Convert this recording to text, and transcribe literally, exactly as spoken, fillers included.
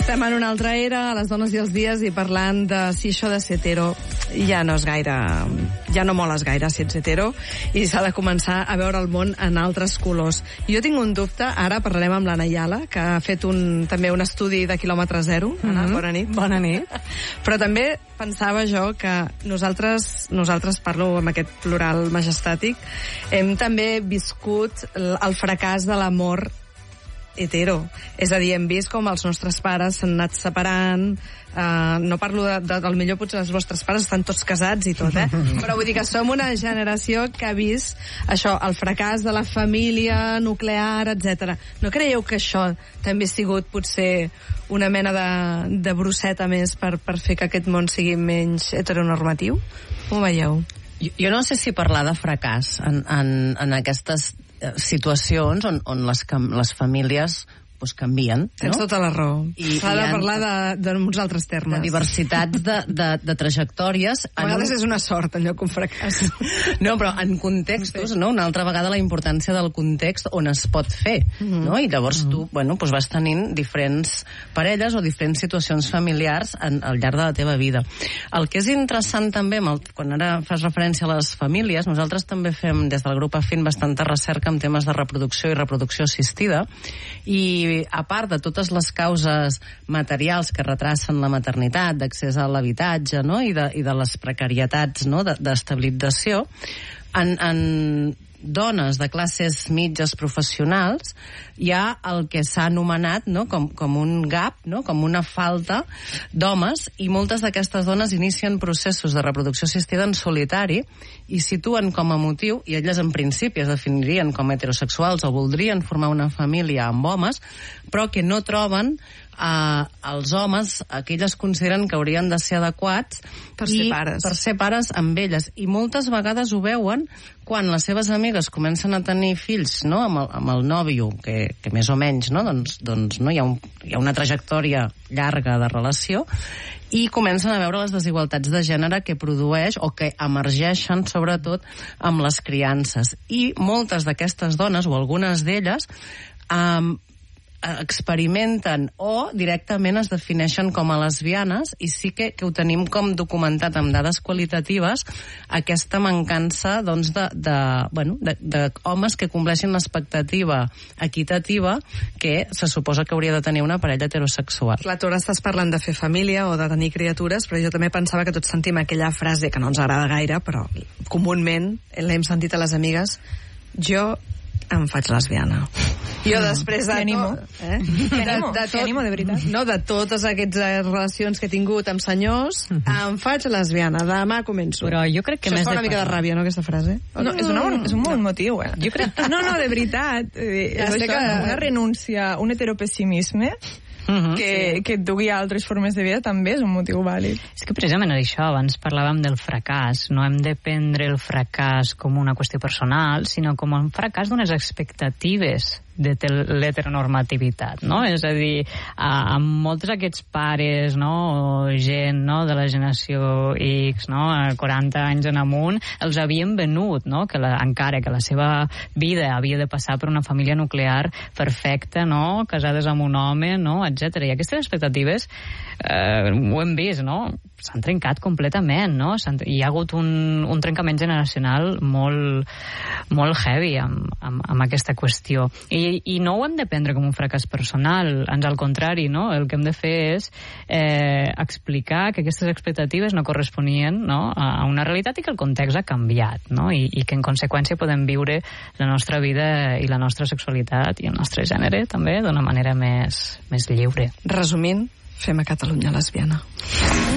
Estem en una altra era, a les dones i els dies, i parlant de si això de ser hetero ja no és gaire... ja no moles gaire si ets hetero, i s'ha de començar a veure el món en altres colors. Jo tinc un dubte, ara parlarem amb l'Anna Ayala, que ha fet un, també un estudi de quilòmetre zero. Mm-hmm. Anna, bona nit. Bona nit. Però també pensava jo que nosaltres, nosaltres parlo amb aquest plural majestàtic, hem també viscut el fracàs de l'amor hetero. És a dir, hem vist com els nostres pares s'han anat separant, uh, no parlo de, de, del millor, potser els vostres pares estan tots casats i tot, eh? Però vull dir que som una generació que ha vist això, el fracàs de la família nuclear, etcètera. No creieu que això també ha sigut potser una mena de, de brosseta més per, per fer que aquest món sigui menys heteronormatiu? Com ho veieu? Jo, jo no sé si parlar de fracàs en, en, en aquestes situacions on, on les, les famílies pues, canvien. Tens no? tota la raó. S'ha de ha, parlar de, de uns altres termes. De diversitats de, de, de trajectòries. A vegades un... és una sort, en lloc un fracàs. No, però en contextos, no? Una altra vegada la importància del context on es pot fer, mm-hmm. no? I llavors mm-hmm. tu, bueno, pues vas tenint diferents parelles o diferents situacions familiars en, al llarg de la teva vida. El que és interessant també, el, quan ara fas referència a les famílies, nosaltres també fem des del grup Afin bastanta recerca en temes de reproducció i reproducció assistida, i a part de totes les causes materials que retracen la maternitat, d'accés a l'habitatge, no? I, de, i de les precarietats, no? de, d'estabilització, en, en dones de classes mitges professionals hi ha el que s'ha anomenat, no? com, com un gap, no? Com una falta d'homes, i moltes d'aquestes dones inicien processos de reproducció assistida en solitari i situen com a motiu, i elles en principi es definirien com heterosexuals o voldrien formar una família amb homes, però que no troben Uh, els homes, que elles consideren que haurien de ser adequats per ser pares. per ser pares amb elles. I moltes vegades ho veuen quan les seves amigues comencen a tenir fills, no? amb, el, amb el nòvio, que, que més o menys no? Doncs, doncs, no? Hi, ha un, hi ha una trajectòria llarga de relació, i comencen a veure les desigualtats de gènere que produeix o que emergeixen sobretot amb les criances. I moltes d'aquestes dones, o algunes d'elles, um, experimenten o directament es defineixen com a lesbianes, i sí que, que ho tenim com documentat amb dades qualitatives, aquesta mancança doncs, de, de, bueno, de, de homes que compleixin l'expectativa equitativa que se suposa que hauria de tenir una parella heterosexual. Clar, tu ara estàs parlant de fer família o de tenir criatures, però jo també pensava que tots sentim aquella frase que no ens agrada gaire, però comúment l'hem sentit a les amigues: jo em faig lesbiana. Jo després de... T'animo. Eh? T'animo, t'animo, de veritat. No, de totes aquestes relacions que he tingut amb senyors, uh-huh. em faig lesbiana. Demà començo. Però jo crec que Això més fa una de mica de ràbia, no, aquesta frase? No, és, una bon, és un bon motiu, eh? Jo crec... No, no, de veritat. Eh, Ja és sé això, que- una renúncia, un heteropessimisme Uh-huh. que, que et dugui a altres formes de vida també és un motiu vàlid. És que precisament això, abans parlàvem del fracàs. No hem de prendre el fracàs com una qüestió personal, sinó com un fracàs d'unes expectatives de l'heteronormativitat, no? És a dir, a, amb molts d'aquests pares, no, o gent, no, de la generació X, no, a quaranta anys en amunt, els havien venut, no, que la, encara que la seva vida havia de passar per una família nuclear perfecta, no, casades amb un home, no, etcètera. I aquestes expectatives eh, ho hem vist, no? S'han trencat completament, no? Hi ha hagut un, un trencament generacional molt, molt heavy amb, amb, amb aquesta qüestió. I, I no ho hem de prendre com un fracàs personal, ans al contrari, no? El que hem de fer és eh, explicar que aquestes expectatives no corresponien, no, a una realitat i que el context ha canviat, no? I, i que en conseqüència podem viure la nostra vida i la nostra sexualitat i el nostre gènere també d'una manera més, més lliure. Resumint, fem a Catalunya lesbiana.